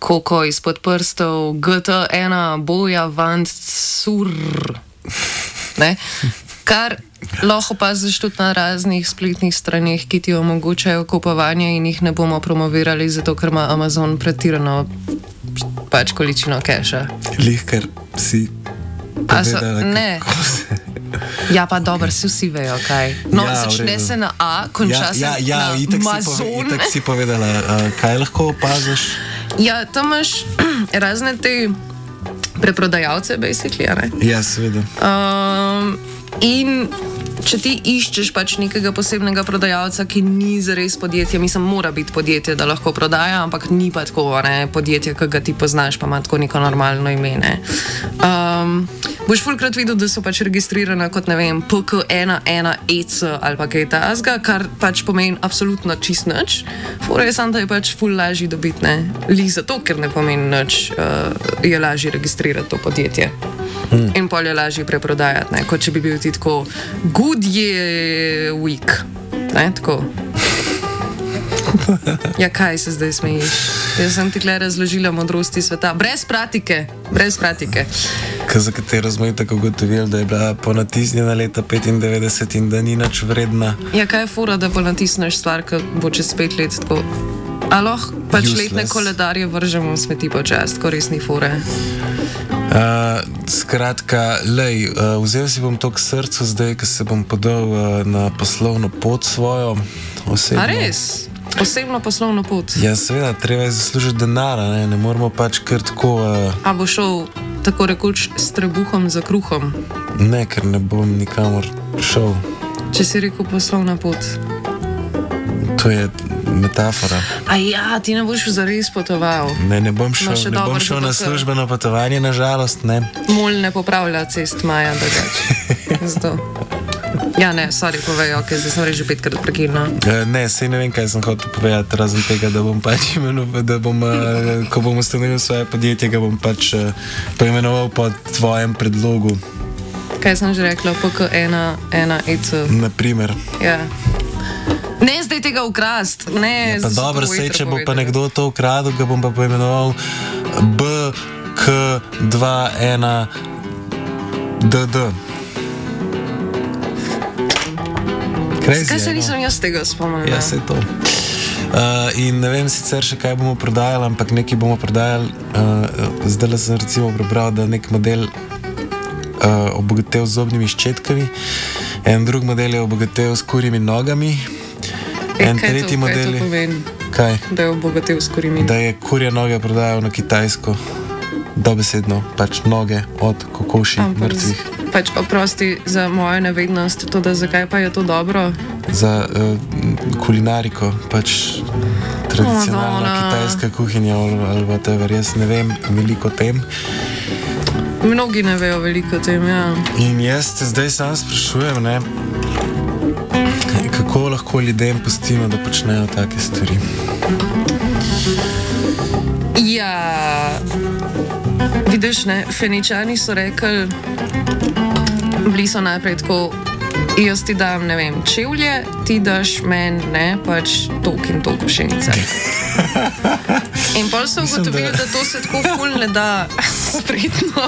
Koko izpod prstov, GT1, boja, vant, sur. Ne? Kar lahko opaziš tudi na raznih spletnih straneh, ki ti omogočajo kupovanje in jih ne bomo promovirali, zato ker ima Amazon pretirano pač količino keša. Lihkar si povedala, ne. Ja, pa dobro, vsi vejo, kaj. No, ja, začne se na A, konča se na Amazon. Itak si povedala, kaj lahko opaziš? Ja, tam imaš razne te preprodajalce, basically, ne? Ja, seveda. In če ti iščeš pač nekega posebnega prodajalca, ki ni zares podjetje, mislim, mora biti podjetje, da lahko prodaja, ampak ni pa tako, ne, podjetje, ki ga ti poznaš, pa ima tako neko normalno ime, ne. Boš fulkrat videl, da so pač registrirana kot, ne vem, PK11EC ali pa kaj tasga, kar pač pomeni absolutno čist nič. Fora je samo, da je pač ful lažji dobiti, ne. Lih zato, ker ne pomeni nič, je lažji registrirati to podjetje. In pol je lažje preprodajati, ne, kot če bi bil ti tako Goodyear Week, ne, tako. Ja, kaj se zdaj smejiš? Jaz sem ti tukaj razložila modrosti sveta, brez pratike. Za katero smo tako ugotovili, da je bila ponatisnjena leta 95 in da ni nič vredna. Ja, kaj je fora, da ponatisneš stvar, ki bo čez 5 let tako. A lahko pač letne koledarje vržemo v smeti počas, tako res ni fore. Skratka, lej, vzel si bom to k srcu zdaj, ko se bom podal na poslovno pot svojo osebno. A res? Osebno poslovno pot? Ja, seveda, treba je zaslužiti denar, ne moramo pač kar tako... A bo šel tako rekoč s trebuhom za kruhom? Ne, ker ne bom nikamor šel. Če si rekel poslovna pot? To je metafora. A ja, ti ne boš zares potoval. Ne bom šel na službeno potovanje, nažalost, ne. Mol ne popravlja cest Maja, drugače. Zato. Ja, ne, sorry, povej, ok, zdaj sem reči že 5krat prekinila. Ne, sej ne vem, kaj sem hotel povedati, razen tega, da bom pač ko bom ustanovil svoje podjetje, ga bom pač poimenoval po tvojem predlogu. Kaj sem že rekla, PK11EC? Naprimer. Ja. Ne, zdaj tega ukrast. Ne, ja, pa dobro, sej, če bo pa nekdo to ukradil, ga bom pa poimenoval BK21DD. Zakaj se nisem jaz tega spomnila? Ja, sej to. In ne vem sicer še kaj bomo prodajali, ampak nekaj bomo prodajali. Zdaj sem recimo prebral, da nek model obogatel z zobnimi ščetkami, en drug model je obogatel s kurjimi nogami. En tretji model je... Kaj? Da je obogatel s kurjimi. Da je kurje noge prodajal na Kitajsko. Dobesedno, pač noge od kokoši mrtvih. Pač oprosti za mojo nevednost, to da zakaj pa je to dobro? Za kulinariko, pač tradicionalna kitajska kuhinja ali whatever, jaz ne vem veliko tem. Mnogi ne vejo veliko tem, ja. In jaz te zdaj sam sprašujem, ne, kako lahko ljudem pustimo, da počnejo take stvari? Ja, vidiš, ne, Feničani so rekli, bili so najprej tako, jaz ti dam, ne vem, čevlje, ti daš meni, ne, pač tok in tok pšenice. In pol so ugotovili, da to se tako ful ne da spretno.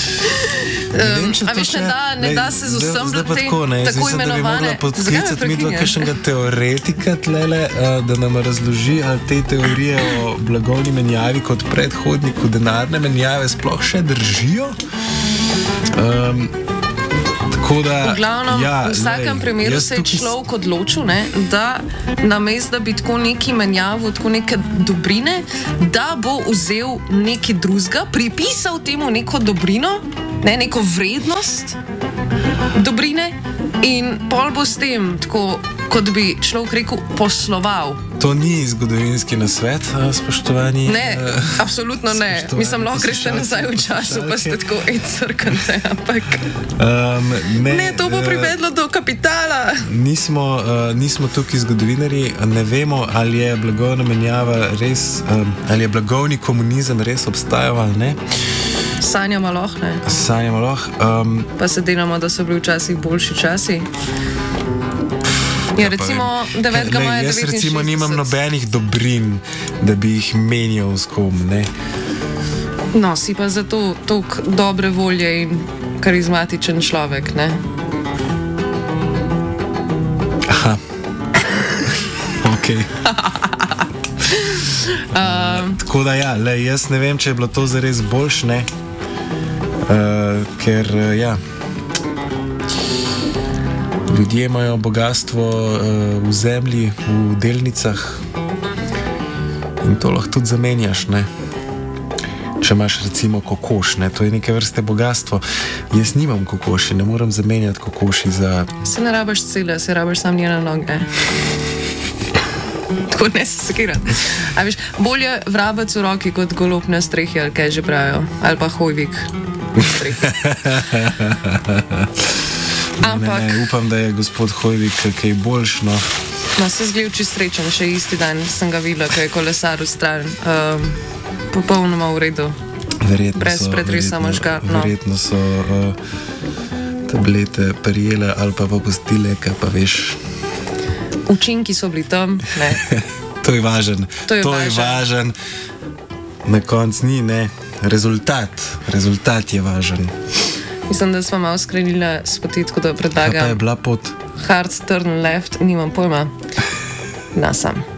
A veš, ne da se z vsem tako imenovane... Podklicati mi dva kakšnega teoretika tlele, da nam razloži, ali te teorije o blagovni menjavi kot predhodniku denarne menjave sploh še držijo. V glavnem, v vsakem primeru se je človek odločil, ne, da namesto, da bi tako neki menjavo, tako neke dobrine, da bo vzel nekaj drugega, pripisal temu neko dobrino, ne, neko vrednost dobrine in pol bo s tem, tako kot bi človek rekel, posloval. To ni zgodovinski nasvet, spoštovani. Ne, absolutno ne. Mislim, lahko greste nazaj v času, pa ste tako crkante, ampak... Ne, to bo privedlo do kapitala. Nismo tukaj zgodovinari, ne vemo, ali je blagovna menjava res, ali je blagovni komunizem res obstajal ali ne. Sanjamo lahko, ne? Sanjamo lahko. Pa se delamo, da so bili včasih boljši časi. Ja, recimo 9. maja 1969. Jaz recimo nimam nobenih dobrin, da bi jih menjal s kom, ne. No, si pa zato toliko dobre volje in karizmatičen človek, ne? Aha. Ok. Tako da ja, jaz ne vem, če je bilo to zares boljš, ne. Ker ja, ljudje imajo bogatstvo v zemlji, v delnicah in to lahko tudi zamenjaš, ne. Če imaš recimo kokoš, ne, to je neke vrste bogatstvo. Jaz nimam kokoši, ne morem zamenjati kokoši za... Se ne rabiš cele, se rabiš sam njene noge. Tako ne se sekirati. A veš, bolje vrabec v roki kot golob na strehi, ali kaj že pravijo. Ali pa hojvik na strehi. Ampak... Ne, upam, da je gospod Hojvik kaj boljš, no. No, se zgled čist srečen, še isti dan sem ga videla, ko je kolesar v stran. Popolnoma v redu. Brez pretresa možganov. Verjetno so tablete prijele ali pa popustile, kaj pa veš. Učinki so bili tam, ne. To je važen. To je važen. Na koncu ni, ne. Rezultat je važen. Mislim, da smo malo skrenili s poti, tako da predlagam. Kaj pa je bila pot? Hard turn left, nimam pojma. Nasam.